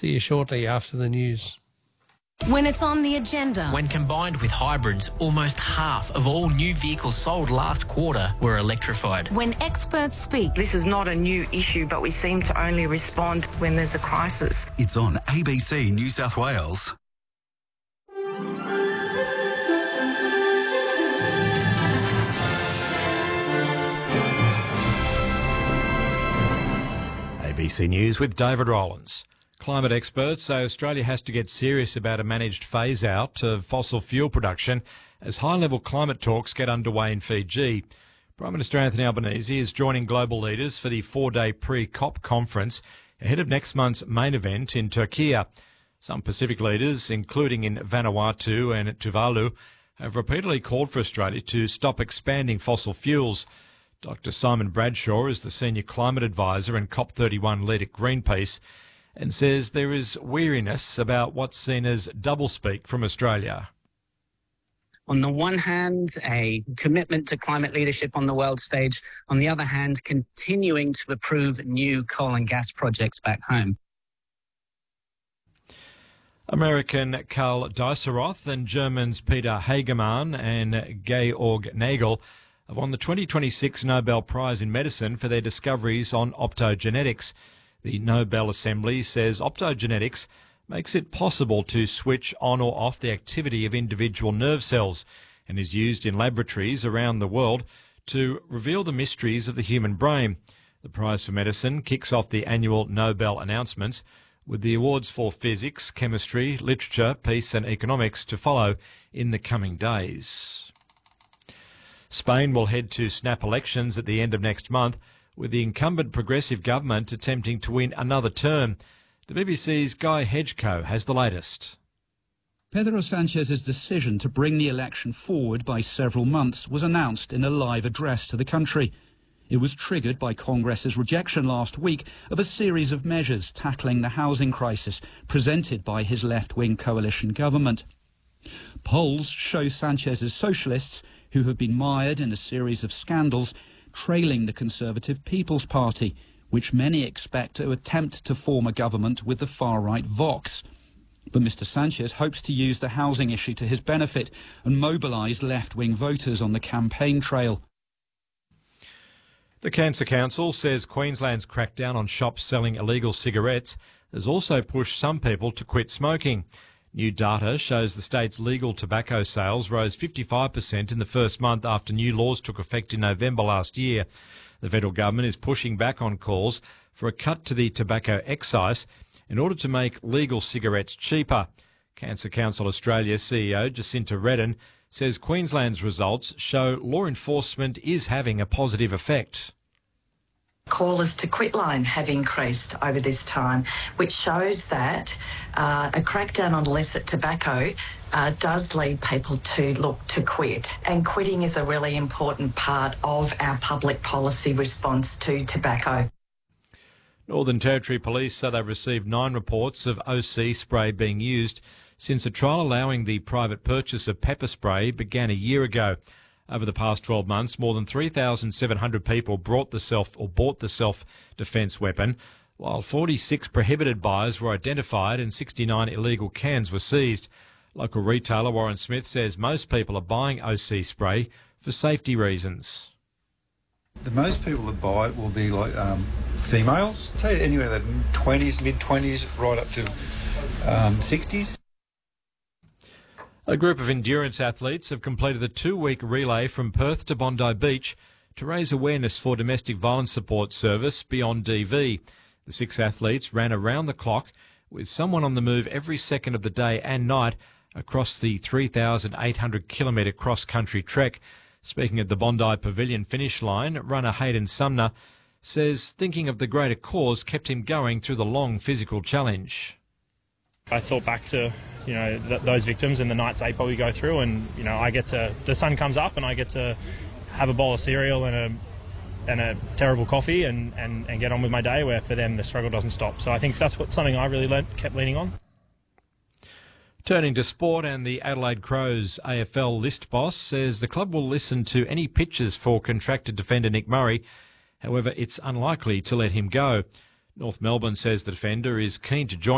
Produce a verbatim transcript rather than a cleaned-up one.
See you shortly after the news. When it's on the agenda. When combined with hybrids, almost half of all new vehicles sold last quarter were electrified. When experts speak. This is not a new issue, but we seem to only respond when there's a crisis. It's on A B C New South Wales. A B C News with David Rowlands. Climate experts say Australia has to get serious about a managed phase-out of fossil fuel production as high-level climate talks get underway in Fiji. Prime Minister Anthony Albanese is joining global leaders for the four-day pre-COP conference ahead of next month's main event in Turkey. Some Pacific leaders, including in Vanuatu and Tuvalu, have repeatedly called for Australia to stop expanding fossil fuels. Doctor Simon Bradshaw is the senior climate advisor and COP thirty-one lead at Greenpeace, and says there is weariness about what's seen as doublespeak from Australia. On the one hand, a commitment to climate leadership on the world stage. On the other hand, continuing to approve new coal and gas projects back home. American Karl Dieseroth and Germans Peter Hagemann and Georg Nagel have won the twenty twenty-six Nobel Prize in Medicine for their discoveries on optogenetics. The Nobel Assembly says optogenetics makes it possible to switch on or off the activity of individual nerve cells and is used in laboratories around the world to reveal the mysteries of the human brain. The Prize for Medicine kicks off the annual Nobel announcements, with the awards for physics, chemistry, literature, peace and economics to follow in the coming days. Spain will head to snap elections at the end of next month, with the incumbent Progressive government attempting to win another term. The B B C's Guy Hedgecoe has the latest. Pedro Sanchez's decision to bring the election forward by several months was announced in a live address to the country. It was triggered by Congress's rejection last week of a series of measures tackling the housing crisis presented by his left-wing coalition government. Polls show Sanchez's socialists, who have been mired in a series of scandals, trailing the Conservative People's Party, which many expect to attempt to form a government with the far-right Vox. But Mister Sanchez hopes to use the housing issue to his benefit and mobilise left-wing voters on the campaign trail. The Cancer Council says Queensland's crackdown on shops selling illegal cigarettes has also pushed some people to quit smoking. New data shows the state's legal tobacco sales rose fifty-five percent in the first month after new laws took effect in November last year. The federal government is pushing back on calls for a cut to the tobacco excise in order to make legal cigarettes cheaper. Cancer Council Australia C E O Jacinta Redden says Queensland's results show law enforcement is having a positive effect. Callers to quitline have increased over this time, which shows that uh, a crackdown on illicit tobacco uh, does lead people to look to quit. And quitting is a really important part of our public policy response to tobacco. Northern Territory Police say they've received nine reports of O C spray being used since a trial allowing the private purchase of pepper spray began a year ago. Over the past twelve months, more than three thousand seven hundred people brought the self or bought the self-defence weapon, while forty-six prohibited buyers were identified and sixty-nine illegal cans were seized. Local retailer Warren Smith says most people are buying O C spray for safety reasons. The most people that buy it will be like um, females, say anywhere in the twenties, mid-twenties, right up to um, sixties. A group of endurance athletes have completed a two-week relay from Perth to Bondi Beach to raise awareness for domestic violence support service Beyond D V. The six athletes ran around the clock with someone on the move every second of the day and night across the three thousand eight hundred kilometre cross-country trek. Speaking at the Bondi Pavilion finish line, runner Hayden Sumner says thinking of the greater cause kept him going through the long physical challenge. I thought back to, you know, th- those victims and the nights they probably go through, and, you know, I get to, the sun comes up and I get to have a bowl of cereal and a and a terrible coffee and, and, and get on with my day, where for them the struggle doesn't stop. So I think that's what something I really learnt, kept leaning on. Turning to sport, and the Adelaide Crows A F L list boss says the club will listen to any pitches for contracted defender Nick Murray. However, it's unlikely to let him go. North Melbourne says the defender is keen to join